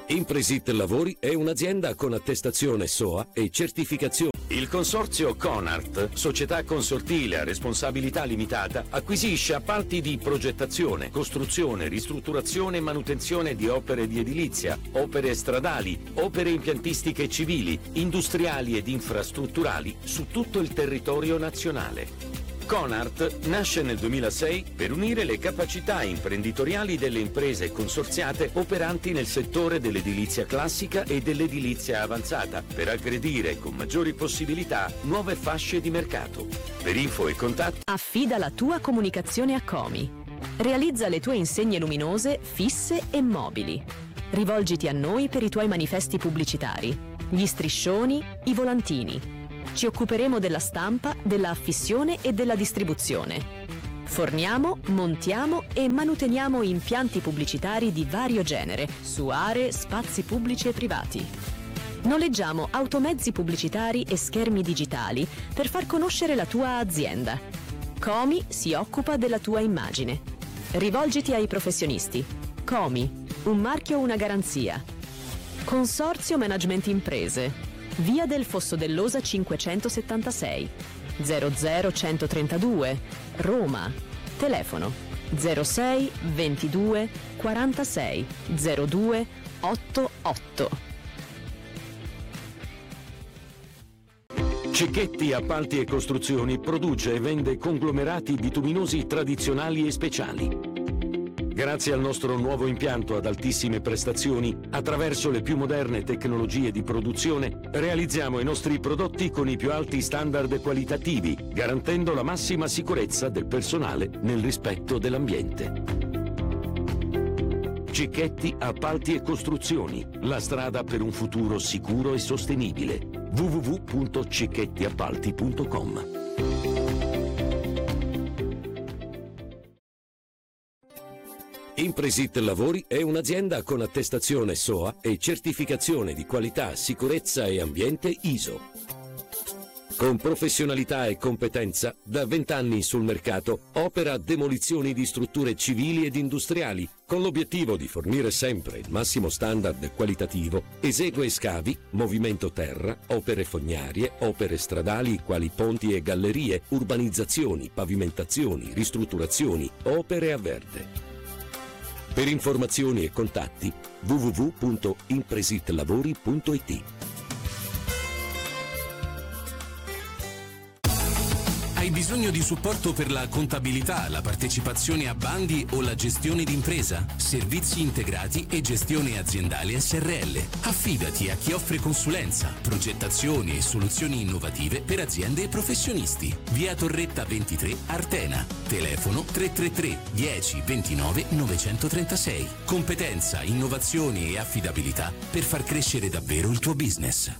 Impresit Lavori è un'azienda con attestazione SOA e certificazione. Il consorzio Conart, società consortile a responsabilità limitata, acquisisce appalti di progettazione, costruzione, ristrutturazione e manutenzione di opere di edilizia, opere stradali, opere impiantistiche civili, industriali ed infrastrutturali su tutto il territorio nazionale. Conart nasce nel 2006 per unire le capacità imprenditoriali delle imprese consorziate operanti nel settore dell'edilizia classica e dell'edilizia avanzata, per aggredire con maggiori possibilità nuove fasce di mercato. Per info e contatti affida la tua comunicazione a Comi. Realizza le tue insegne luminose, fisse e mobili. Rivolgiti a noi per i tuoi manifesti pubblicitari, gli striscioni, i volantini. Ci occuperemo della stampa, della affissione e della distribuzione. Forniamo, montiamo e manuteniamo impianti pubblicitari di vario genere su aree, spazi pubblici e privati. Noleggiamo automezzi pubblicitari e schermi digitali per far conoscere la tua azienda. Comi si occupa della tua immagine. Rivolgiti ai professionisti. Comi, un marchio, una garanzia. Consorzio Management Imprese. Via del Fosso dell'Osa 576 00132 Roma. Telefono 06 22 46 02 88. Cicchetti Appalti e Costruzioni produce e vende conglomerati bituminosi tradizionali e speciali. Grazie al nostro nuovo impianto ad altissime prestazioni, attraverso le più moderne tecnologie di produzione, realizziamo i nostri prodotti con i più alti standard qualitativi, garantendo la massima sicurezza del personale nel rispetto dell'ambiente. Cicchetti Appalti e Costruzioni, la strada per un futuro sicuro e sostenibile. www.cicchettiappalti.com. Impresit Lavori è un'azienda con attestazione SOA e certificazione di qualità, sicurezza e ambiente ISO. Con professionalità e competenza, da 20 anni sul mercato, opera demolizioni di strutture civili ed industriali, con l'obiettivo di fornire sempre il massimo standard qualitativo, esegue scavi, movimento terra, opere fognarie, opere stradali quali ponti e gallerie, urbanizzazioni, pavimentazioni, ristrutturazioni, opere a verde. Per informazioni e contatti www.impresitlavori.it. Hai bisogno di supporto per la contabilità, la partecipazione a bandi o la gestione d'impresa? Servizi integrati e gestione aziendale SRL. Affidati a chi offre consulenza, progettazioni e soluzioni innovative per aziende e professionisti. Via Torretta 23, Artena. Telefono 333 10 29 936. Competenza, innovazioni e affidabilità per far crescere davvero il tuo business.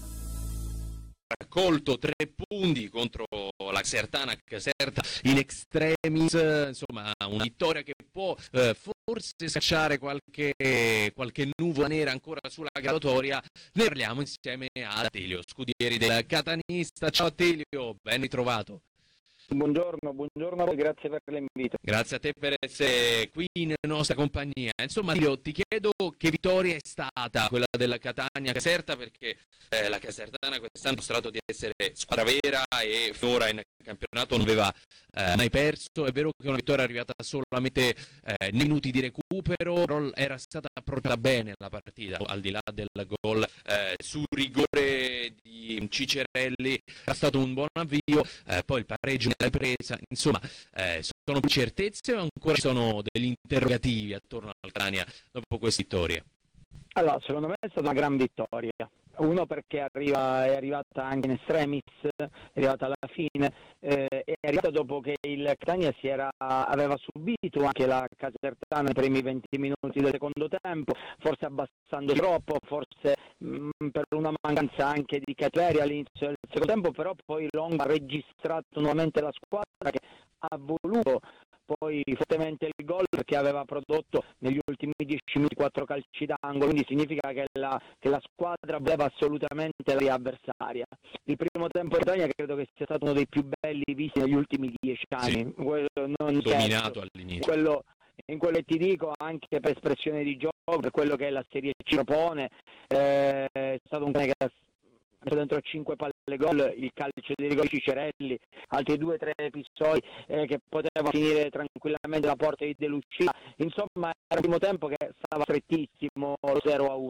Raccolto 3 punti contro la Casertana in extremis, insomma una vittoria che può forse scacciare qualche nuvola nera ancora sulla graduatoria. Ne parliamo insieme ad Attilio Scudieri del Catanista. Ciao Attilio, ben ritrovato. Buongiorno a voi, grazie per l'invito. Grazie a te per essere qui in nostra compagnia. Insomma, io ti chiedo che vittoria è stata quella della Catania Caserta, perché la Casertana quest'anno ha dimostrato di essere squadra vera e finora in campionato non aveva mai perso. È vero che una vittoria è arrivata solamente nei minuti di recupero, però era stata approcciata bene la partita, al di là del gol su rigore di Cicerelli. Era stato un buon avvio, poi il pareggio nella ripresa. Insomma, sono più certezze o ancora ci sono degli interrogativi attorno al Catania dopo queste vittorie? Allora, secondo me è stata una gran vittoria. Uno perché è arrivata anche in extremis, è arrivata alla fine, è arrivata dopo che il Catania aveva subito anche la Casertana nei primi 20 minuti del secondo tempo, forse abbassando troppo, forse per una mancanza anche di cattiveria all'inizio del secondo tempo, però poi Longo ha registrato nuovamente la squadra che ha voluto poi fortemente il gol, perché aveva prodotto negli ultimi 10 minuti 4 calci d'angolo, quindi significa che la squadra voleva assolutamente la avversaria. Il primo tempo di Catania credo che sia stato uno dei più belli visti negli ultimi 10 anni. Sì, dominato all'inizio. Quello in quello che ti dico, anche per espressione di gioco, per quello che la Serie C propone, è stato un cane che ha messo dentro 5 palle gol, il calcio di rigore di Cicerelli, altri 2-3 episodi che potevano finire tranquillamente la porta di De Lucia. Insomma, era il primo tempo che stava strettissimo, lo 0-1.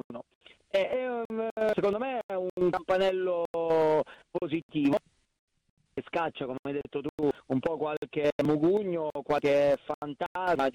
Secondo me è un campanello positivo, che scaccia, come hai detto tu, un po' qualche mugugno, qualche fantasma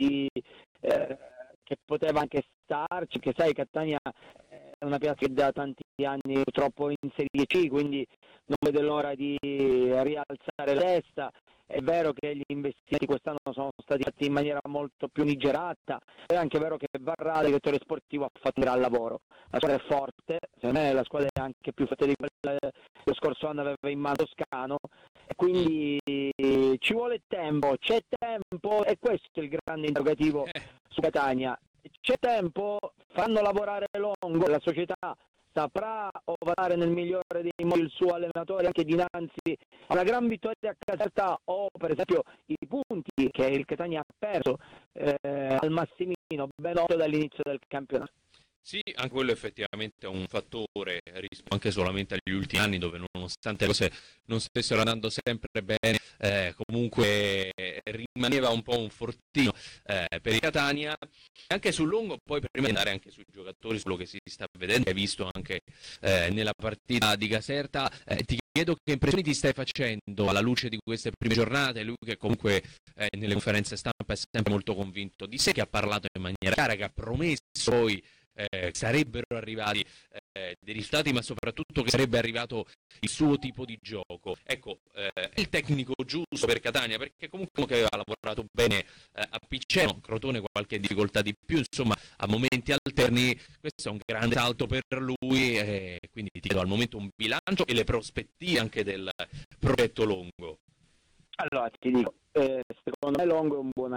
che poteva anche starci, che sai, Catania è una piazza che da tanti anni purtroppo in Serie C, quindi non vede l'ora di rialzare la testa. È vero che gli investimenti quest'anno sono stati fatti in maniera molto più misurata, è anche vero che Varrà, direttore sportivo, ha fatto un gran lavoro. La squadra è forte, secondo me la squadra è anche più forte di quella che lo scorso anno aveva in mano Toscano, e quindi ci vuole tempo, c'è tempo, e questo è il grande interrogativo su Catania. C'è tempo, fanno lavorare Longo, la società saprà operare nel migliore dei modi il suo allenatore anche dinanzi a una gran vittoria a Caserta, o per esempio i punti che il Catania ha perso al Massimino, ben 8 dall'inizio del campionato. Sì, anche quello effettivamente è un fattore rispetto anche solamente agli ultimi anni, dove nonostante le cose non stessero andando sempre bene, comunque rimaneva un po' un fortino per il Catania. Anche sul lungo, poi prima di andare anche sui giocatori, su quello che si sta vedendo, hai visto anche nella partita di Caserta, ti chiedo che impressioni ti stai facendo alla luce di queste prime giornate, lui che comunque nelle conferenze stampa è sempre molto convinto di sé, che ha parlato in maniera chiara, che ha promesso poi sarebbero arrivati dei risultati, ma soprattutto che sarebbe arrivato il suo tipo di gioco. Ecco, il tecnico giusto per Catania, perché comunque che aveva lavorato bene a Piceno, Crotone qualche difficoltà di più, insomma a momenti alterni. Questo è un grande salto per lui, quindi ti chiedo al momento un bilancio e le prospettive anche del progetto Longo. Allora ti dico, secondo me Longo è un buon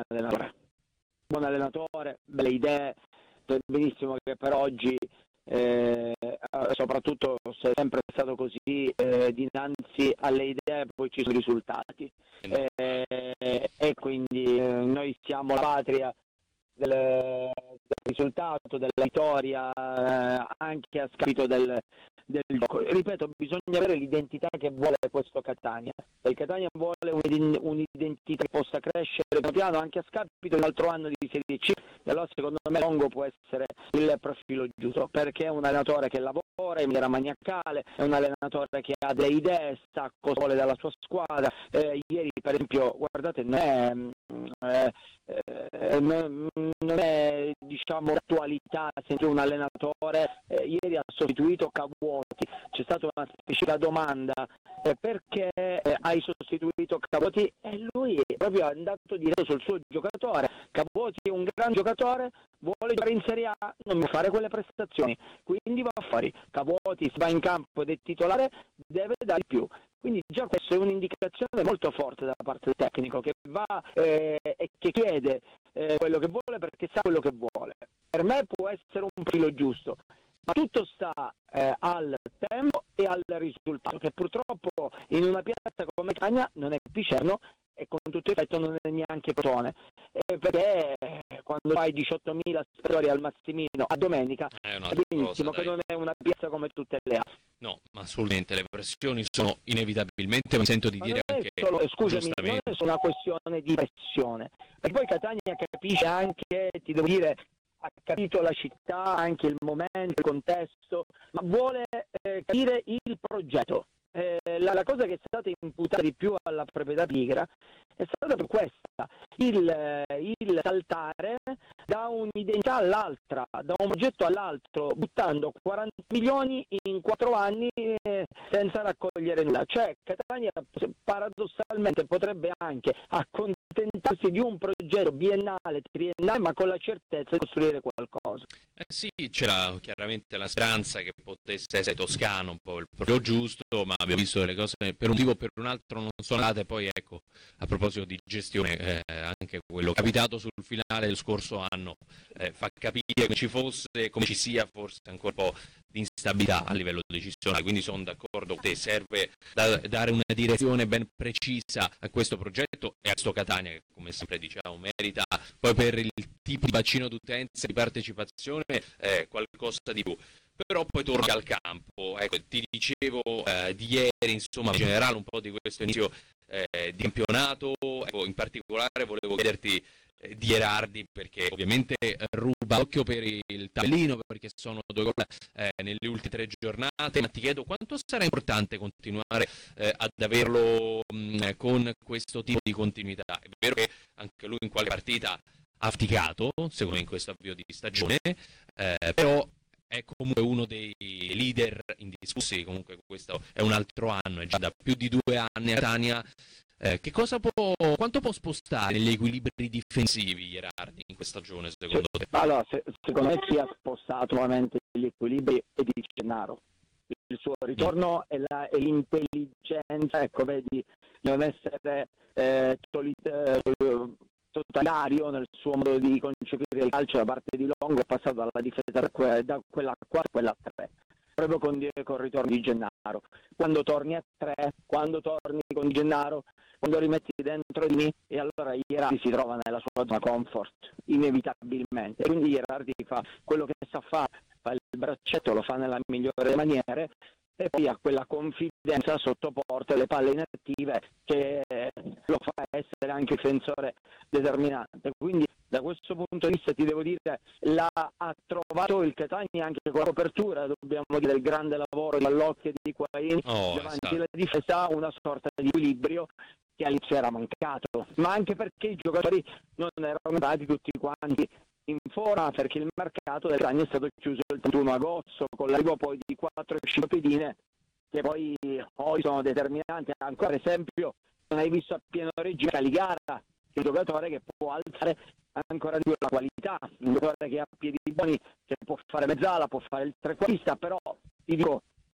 allenatore, belle idee. Benissimo che per oggi, soprattutto se è sempre stato così, dinanzi alle idee poi ci sono i risultati, e quindi noi siamo la patria del risultato, della vittoria, anche a scapito del gioco. Ripeto, bisogna avere l'identità che vuole questo Catania. Il Catania vuole un'identità che possa crescere piano piano anche a scapito di un altro anno di Serie C, e allora secondo me Longo può essere il profilo giusto, perché è un allenatore che lavora in maniera maniacale, è un allenatore che ha delle idee, sa cosa vuole dalla sua squadra. Ieri per esempio, guardate, non è diciamo attualità sentire un allenatore, ieri ha sostituito Cavuoti, c'è stata una specifica domanda, perché hai sostituito Cavuoti, e lui è proprio andato diretto sul suo giocatore. Cavuoti è un gran giocatore, vuole giocare in Serie A, non mi fare quelle prestazioni, quindi va fuori. Cavuoti va in campo ed è titolare, deve dare di più. Quindi già questa è un'indicazione molto forte da parte del tecnico, che va e che chiede quello che vuole, perché sa quello che vuole. Per me può essere un profilo giusto, ma tutto sta al tempo e al risultato, che purtroppo in una piazza come Catania non è Picerno, e con tutto il rispetto non è neanche Crotone, perché quando hai 18.000 spettatori al Massimino a domenica è benissimo che non è una piazza come tutte le altre. No, ma assolutamente le pressioni sono inevitabilmente, mi sento di dire anche scusami, non è solo una questione di pressione, perché poi Catania capisce anche, ti devo dire, ha capito la città, anche il momento, il contesto, ma vuole capire il progetto. La cosa che è stata imputata di più alla proprietà pigra è stata per questa, il saltare da un'identità all'altra, da un progetto all'altro, buttando 40 milioni in 4 anni senza raccogliere nulla. Cioè Catania paradossalmente potrebbe anche accontentarsi di un progetto biennale, triennale, ma con la certezza di costruire qualcosa. Sì, c'era chiaramente la speranza che potesse essere Toscano un po' il proprio giusto, ma abbiamo visto che le cose per un motivo o per un altro non sono andate. Poi ecco, a proposito di gestione, anche quello capitato sul finale del scorso anno fa capire come ci fosse, come ci sia forse ancora un po' di instabilità a livello decisionale, quindi sono d'accordo d'accordo con te, serve dare una direzione ben precisa a questo progetto e a sto Catania, che come sempre diciamo merita poi per il tipo di bacino d'utenza, di partecipazione, qualcosa di più. Però poi torno al campo, ecco, ti dicevo di ieri, insomma, in generale un po' di questo inizio di campionato, ecco, in particolare volevo chiederti di Gherardi, perché ovviamente ruba occhio per il tabellino, perché sono 2 gol nelle ultime 3 giornate, ma ti chiedo quanto sarà importante continuare ad averlo con questo tipo di continuità. È vero che anche lui in qualche partita ha faticato, secondo me in questo avvio di stagione, però è comunque uno dei leader indiscussi. Comunque questo è un altro anno, è già da più di 2 anni a Catania. Quanto può spostare negli equilibri difensivi Gherardi in questa stagione, secondo te? Allora, secondo me si è spostato nuovamente gli equilibri e di Gennaro. Il suo ritorno e l'intelligenza, ecco, vedi, non essere totalitario nel suo modo di concepire il calcio da parte di Longo, è passato dalla difesa da quella a 4 a quella a 3, proprio con il ritorno di Gennaro. Quando torni a 3, quando torni con Gennaro, quando rimetti dentro di me, e allora Gherardi si trova nella sua zona comfort, inevitabilmente. Quindi Gherardi fa quello che sa fare, fa il braccetto, lo fa nella migliore delle maniere, e poi ha quella confidenza sotto porta, le palle inattive, che lo fa essere anche difensore determinante. Quindi da questo punto di vista ti devo dire, ha trovato il Catania anche con la copertura, dobbiamo dire, il grande lavoro di Allocchi e di Quain davanti alla difesa, una sorta di equilibrio che all'inizio era mancato, ma anche perché i giocatori non erano andati tutti quanti in forma, perché il mercato del Catania è stato chiuso il 31 agosto con l'arrivo poi di 4-5 pedine che poi sono determinanti. Ancora, per esempio, non hai visto a pieno regime Caligara, che è un giocatore che può alzare ancora di più la qualità, un giocatore che ha piedi buoni, che può fare mezzala, può fare il trequartista, però ti dico,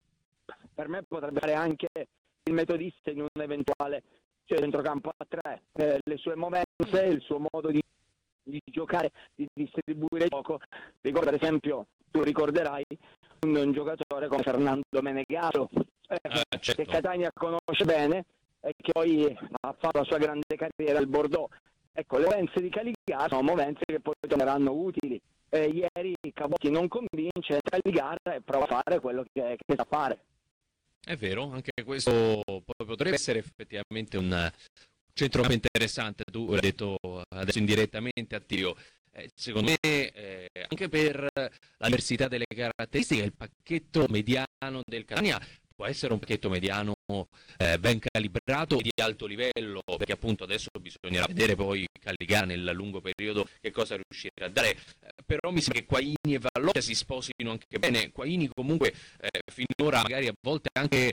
per me potrebbe fare anche il metodista in un eventuale centrocampo a 3, le sue movenze, il suo modo di giocare, di distribuire il gioco. Ricorda, ad esempio, tu ricorderai un giocatore come Fernando Menegaso, certo, che Catania conosce bene e che poi ha fatto la sua grande carriera al Bordeaux. Ecco, le movenze di Caligara sono movenze che poi torneranno utili. Ieri Cabotti non convince Caligara e prova a fare quello che sa fare. È vero, anche questo potrebbe essere effettivamente un centrocampo interessante. Tu l'hai detto adesso indirettamente a Tio. Secondo me, anche per la diversità delle caratteristiche, il pacchetto mediano del Catania può essere un pacchetto mediano ben calibrato, di alto livello, perché appunto adesso bisognerà vedere poi Caligara nel lungo periodo che cosa riuscirà a dare. Però mi sembra che Quaini e Vallocchia si sposino anche bene. Quaini comunque finora magari a volte anche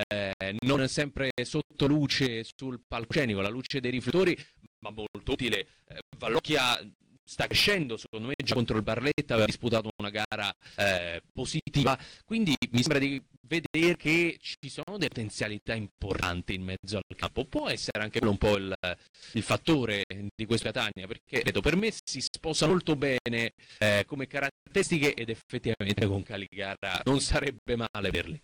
non sempre sotto luce sul palcoscenico, la luce dei riflettori, ma molto utile. Vallocchia sta crescendo, secondo me già contro il Barletta aveva disputato una gara positiva, quindi mi sembra di vedere che ci sono delle potenzialità importanti in mezzo al campo. Può essere anche quello un po' il fattore di questa Catania, perché vedo, per me si sposa molto bene come caratteristiche, ed effettivamente con Caligara non sarebbe male averli.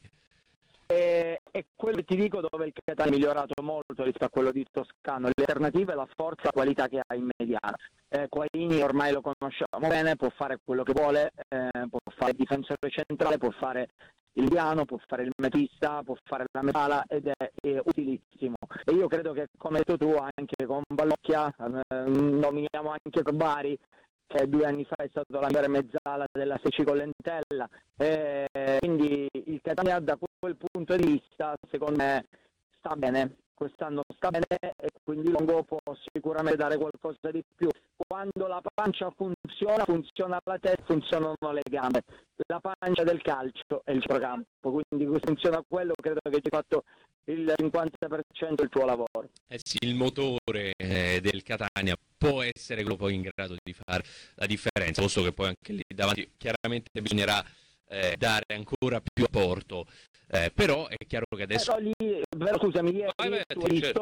E quello che ti dico, dove il Catania è migliorato molto rispetto a quello di Toscano, le alternative, la forza, la qualità che ha in mediana. Quaini ormai lo conosciamo bene, può fare quello che vuole, può fare il difensore centrale, può fare il piano, può fare il metista, può fare la mezzala, ed è utilissimo. E io credo che, come hai detto tu, anche con Vallocchia, nominiamo anche Bari, che 2 anni fa è stato la migliore mezzala della Seci con Lentella, quindi il Catania da quel punto di vista secondo me sta bene, quest'anno sta bene, e quindi Longo può sicuramente dare qualcosa di più. Quando la pancia funziona la testa, funzionano le gambe. La pancia del calcio è il centrocampo, quindi funziona quello, credo che ci hai fatto il 50% del tuo lavoro. Sì, il motore del Catania può essere quello poi in grado di fare la differenza, posto che poi anche lì davanti chiaramente bisognerà dare ancora più apporto, però è chiaro che adesso... Però lì, scusami, ieri tu hai visto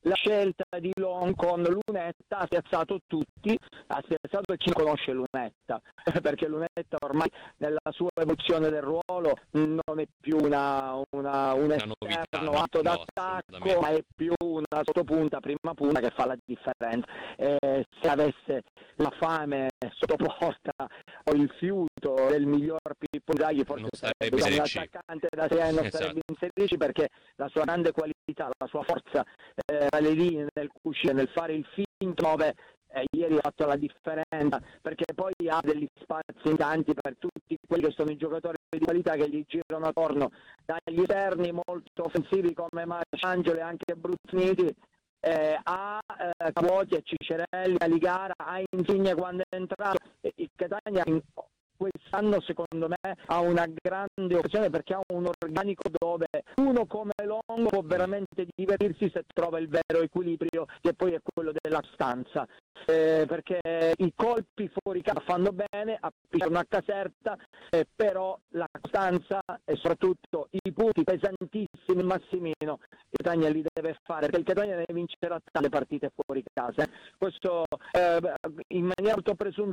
la scelta di Long con Lunetta ha spiazzato tutti, ha spiazzato chi conosce Lunetta, perché Lunetta ormai nella sua evoluzione del ruolo non è più un esterno atto d'attacco, ma è più una sottopunta, prima punta che fa la differenza. Se avesse la fame sotto porta o il fiuto del miglior Pippo Inzaghi, forse sarebbe un attaccante da 6 anni, non sarebbe in Serie C, perché la sua grande qualità, la sua forza alle linee, nel cucire, nel fare il finto 9, ieri ha fatto la differenza, perché poi ha degli spazi in tanti per tutti quelli che sono i giocatori di qualità che gli girano attorno, dagli esterni molto offensivi come Marciangelo e anche Bruzniti, a Cavuoti, a Cicerelli, a Ligara, a Insigne quando è entrato. Il Catania quest'anno secondo me ha una grande occasione, perché ha un organico dove uno come Longo può veramente divertirsi se trova il vero equilibrio, che poi è quello della stanza, perché i colpi fuori casa fanno bene, appiccano a Caserta, però la costanza e soprattutto i punti pesantissimi Massimino il Catania li deve fare, perché il Catania deve vincere tante partite fuori casa, questo in maniera molto presuntuosa